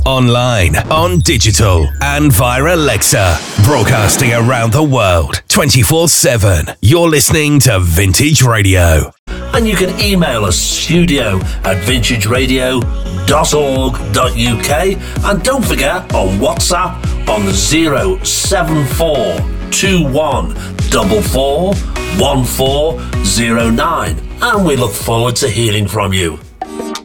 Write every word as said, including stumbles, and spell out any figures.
online, on digital, and via Alexa. Broadcasting around the world, twenty-four seven. You're listening to Vintage Radio. And you can email us, studio at vintage radio dot org dot U K. And don't forget, on WhatsApp, on the zero seven four two one four four one four zero nine. And we look forward to hearing from you.